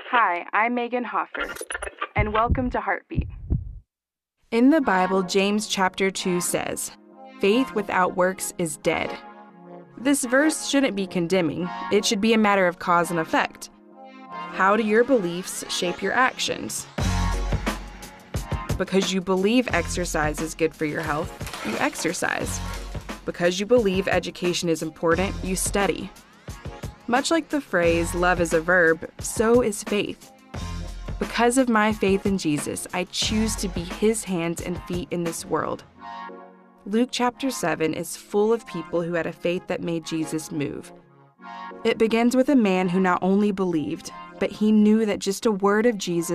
Hi, I'm Megan Hoffer, and welcome to Heartbeat. In the Bible, James chapter 2 says, "Faith without works is dead." This verse shouldn't be condemning. It should be a matter of cause and effect. How do your beliefs shape your actions? Because you believe exercise is good for your health, you exercise. Because you believe education is important, you study. Much like the phrase, love is a verb, so is faith. Because of my faith in Jesus, I choose to be his hands and feet in this world. Luke chapter 7 is full of people who had a faith that made Jesus move. It begins with a man who not only believed, but he knew that just a word of Jesus